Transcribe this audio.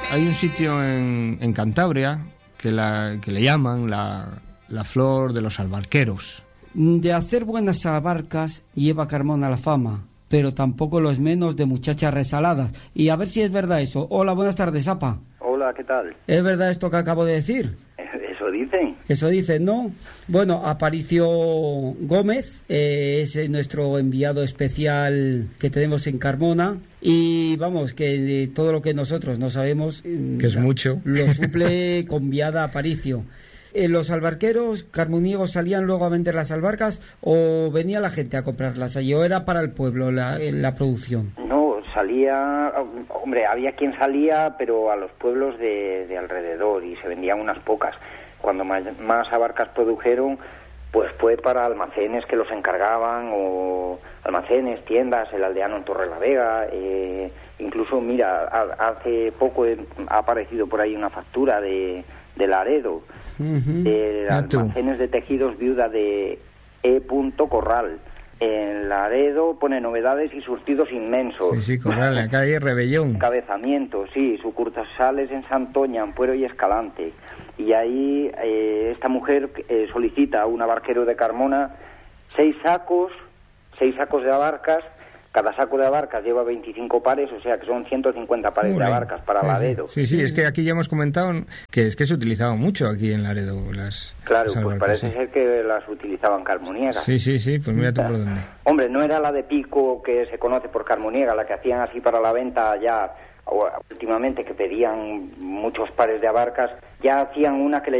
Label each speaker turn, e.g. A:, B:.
A: Hay un sitio en Cantabria que le llaman la flor de los albarqueros.
B: De hacer buenas abarcas lleva Carmona la fama, pero tampoco lo es menos de muchachas resaladas. Y a ver si es verdad eso. Hola, buenas tardes, Apa.
C: Hola, ¿qué tal?
B: ¿Es verdad esto que acabo de decir?
C: Eso dicen.
B: Eso dicen, ¿no? Bueno, Aparicio Gómez es nuestro enviado especial que tenemos en Carmona. Y vamos, que todo lo que nosotros no sabemos...
A: Que es mucho.
B: Lo suple con viada Aparicio. ¿Los albarqueros carmoniegos salían luego a vender las albarcas o venía la gente a comprarlas allí? ¿O era para el pueblo la producción?
C: No, salía... Hombre, había quien salía, pero a los pueblos de alrededor, y se vendían unas pocas. Cuando más abarcas produjeron, pues fue para almacenes que los encargaban, o almacenes, tiendas, el aldeano en Torrelavega. Incluso, mira, hace poco ha aparecido por ahí una factura de Laredo, de almacenes de tejidos viuda de E. Corral. En Laredo pone novedades y surtidos inmensos.
A: Sí, Corral, acá hay Rebellón.
C: Cabezamientos, sí, sucursales en Santoña, Ampuero y Escalante. Y ahí esta mujer solicita a un abarquero de Carmona 6 sacos de abarcas. Cada saco de abarcas lleva 25 pares, o sea que son 150 pares de abarcas para Laredo.
A: Sí, es que aquí ya hemos comentado que es que se utilizaban mucho aquí en Laredo las
C: Claro,
A: las
C: pues parece ser que las utilizaban carmoniegas.
A: Sí, pues mira tú por dónde.
C: Hombre, no era la de pico que se conoce por carmoniega, la que hacían así para la venta ya últimamente, que pedían muchos pares de abarcas. Ya hacían una que le